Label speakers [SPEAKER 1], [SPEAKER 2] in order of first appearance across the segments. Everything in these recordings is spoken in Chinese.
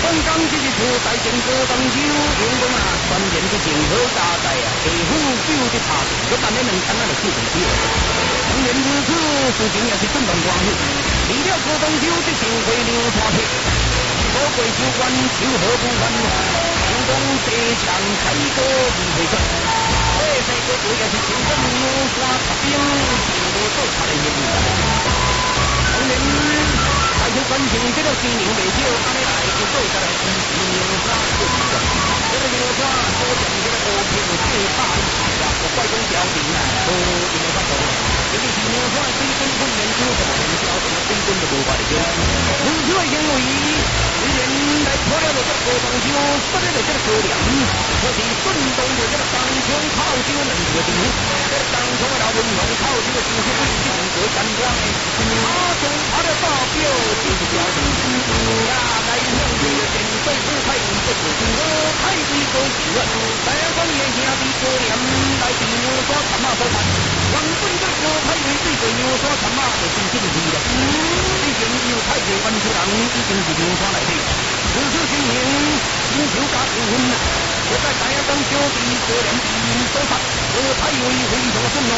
[SPEAKER 1] 刚这日出在正高当秋，员工啊，全面的政府加在啊，地府酒的茶店，我办的能看那个四重酒。当然如此，事情也是正当光复。为了高当秋的盛会流传去，我贵州官秋荷不凡，员工得强开歌不会转。这个主要是清风牛山插兵，并无做他的原因。当然。还是关心这个新牛未少，安尼来就做下来支持牛山做主角。这个牛山所讲这个股票最大的是啊，我怪公标的啊，都因为法多。尤其是牛山水准训练之后，标准水准都无法的叫。如此的行为，虽然来破了这个高档酒，失了这个高粱，可是顺动着这个当冲泡酒能决定。这当冲的老文龙泡酒的技术不一定最感光的，他从他的大表。就是标准，呀，来向这个电水不太不是我太贵高兴了。台湾也兄弟过年来比牛山参马所办，原本这个太贵对对牛山参马就真正贵了。以前有太贵湾出人已经是牛山来的，此次情形新手加平稳了。我在台湾小弟过年比所杀，我太贵非常顺哦。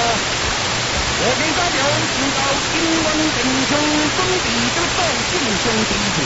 [SPEAKER 1] 我给代表请到今晚英雄准备这个道信兄弟。